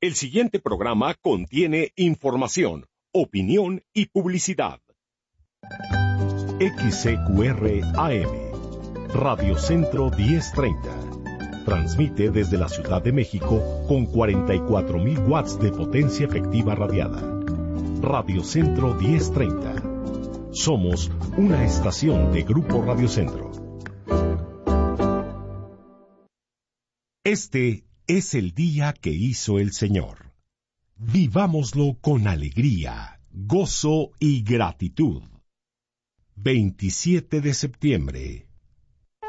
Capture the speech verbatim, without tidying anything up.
El siguiente programa contiene información, opinión y publicidad. X C Q R A M, Radio Centro diez treinta. Transmite desde la Ciudad de México con cuarenta y cuatro mil watts de potencia efectiva radiada. Radio Centro diez treinta. Somos una estación de Grupo Radio Centro. Este es el día que hizo el Señor. Vivámoslo con alegría, gozo y gratitud. veintisiete de septiembre.